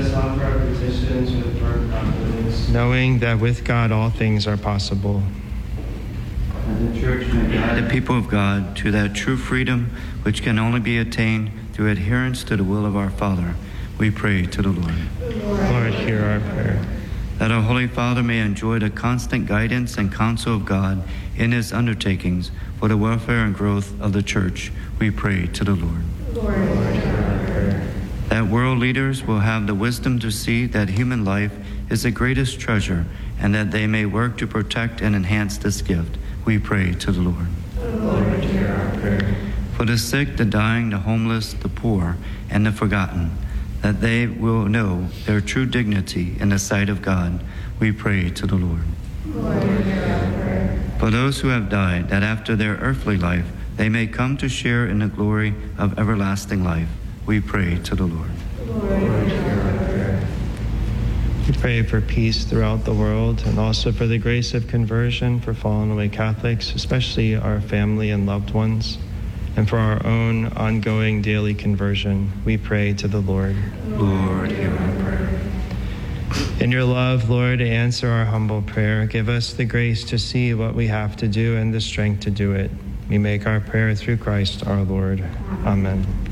us offer our petitions with firm confidence, knowing that with God all things are possible. And the Church may guide the people of God to that true freedom which can only be attained through adherence to the will of our Father. We pray to the Lord. Lord, hear our prayer. That our Holy Father may enjoy the constant guidance and counsel of God in his undertakings for the welfare and growth of the Church. We pray to the Lord. Lord, hear our prayer. That world leaders will have the wisdom to see that human life is the greatest treasure, and that they may work to protect and enhance this gift. We pray to the Lord. Lord, hear our prayer. For the sick, the dying, the homeless, the poor, and the forgotten, that they will know their true dignity in the sight of God, we pray to the Lord. Lord, hear our prayer. For those who have died, that after their earthly life they may come to share in the glory of everlasting life, we pray to the Lord. Lord, hear our prayer. We pray for peace throughout the world and also for the grace of conversion for fallen away Catholics, especially our family and loved ones, and for our own ongoing daily conversion. We pray to the Lord. Lord, hear our prayer. In your love, Lord, answer our humble prayer. Give us the grace to see what we have to do and the strength to do it. We make our prayer through Christ our Lord. Amen.